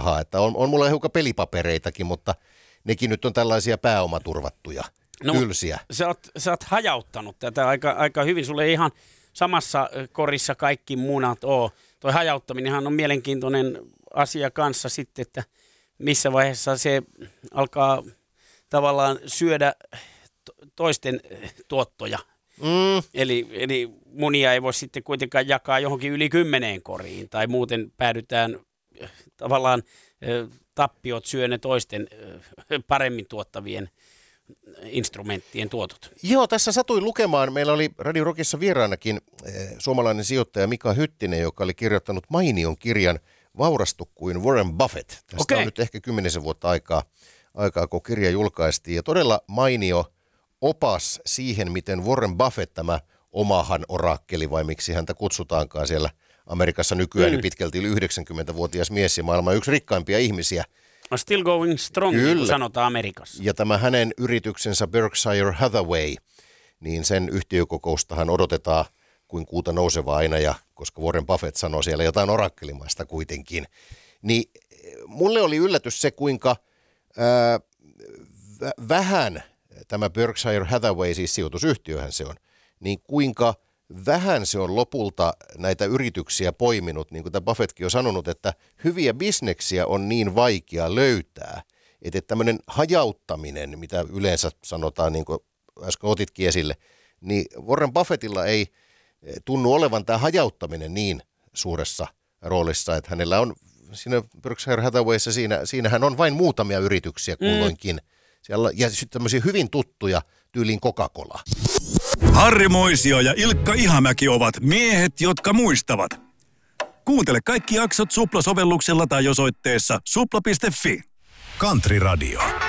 rahaa. Että on mulla hiukan pelipapereitakin, mutta nekin nyt on tällaisia pääomaturvattuja, tylsiä. Sä oot hajauttanut tätä aika hyvin. Sulle ei ihan samassa korissa kaikki munat ole. Toi hajauttaminenhan on mielenkiintoinen asia kanssa sitten, että missä vaiheessa se alkaa tavallaan syödä toisten tuottoja. Eli munia ei voi sitten kuitenkaan jakaa johonkin yli 10 koriin, tai muuten päädytään tavallaan tappiot syö ne toisten paremmin tuottavien instrumenttien tuotot. Joo, tässä satuin lukemaan. Meillä oli Radio Rockissa vieraanakin suomalainen sijoittaja Mika Hyttinen, joka oli kirjoittanut mainion kirjan Vaurastu kuin Warren Buffett. Tästä on nyt ehkä 10 vuotta aikaa, kun kirja julkaistiin. Ja todella mainio opas siihen, miten Warren Buffett, tämä Omahan orakkeli, vai miksi häntä kutsutaankaan siellä Amerikassa nykyään, niin pitkälti yli 90-vuotias mies ja maailman yksi rikkaimpia ihmisiä. Still going strong, niin kuin sanotaan Amerikassa. Ja tämä hänen yrityksensä Berkshire Hathaway, niin sen yhtiökokoustahan odotetaan kuin kuuta nousevaa aina, ja koska Warren Buffett sanoo siellä jotain orakkelimaista kuitenkin, niin mulle oli yllätys se, kuinka vähän tämä Berkshire Hathaway, siis sijoitusyhtiöhän se on, niin kuinka vähän se on lopulta näitä yrityksiä poiminut, niin kuin tämä Buffettkin on sanonut, että hyviä bisneksiä on niin vaikea löytää, että tämmöinen hajauttaminen, mitä yleensä sanotaan, niin kuin äsken otitkin esille, niin Warren Buffettilla ei tunnu olevan tämä hajauttaminen niin suuressa roolissa, että hänellä on siinä Berkshire Hathawayssa, siinähän on vain muutamia yrityksiä kulloinkin, siellä, ja sitten tämmöisiä hyvin tuttuja tyyliin Coca-Cola. Harri Moisio ja Ilkka Ihamäki ovat miehet, jotka muistavat. Kuuntele kaikki jaksot Supla-sovelluksella tai osoitteessa supla.fi. Country Radio.